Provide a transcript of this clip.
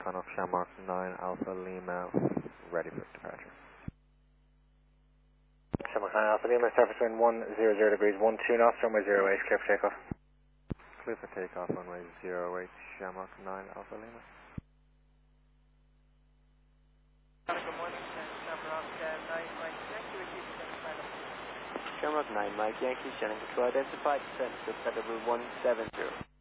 Connell Shamrock 9 Alpha Lima, ready for departure. Shamrock 9 Alpha Lima, surface wind 100 degrees, 12 knots, runway 08, clear for takeoff. Clear for takeoff, runway 08, Shamrock 9 Alpha Lima. Good morning, Shamrock 9 Mike Yankee, Shamrock 9 Mike Yankee, Shannon Control identified, descent to level 170.